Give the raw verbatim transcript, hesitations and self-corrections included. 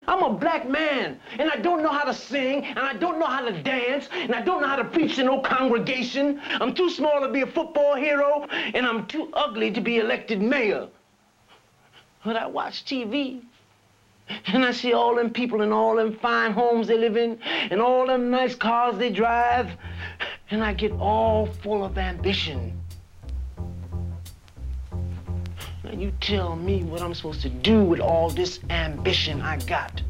I'm a black man, and I don't know how to sing, and I don't know how to dance, and I don't know how to preach to no congregation. I'm too small to be a football hero, and I'm too ugly to be elected mayor. But I watch T V, and I see all them people in all them fine homes they live in, and all them nice cars they drive, and I get all full of ambition. Now you tell me what I'm supposed to do with all this ambition I got.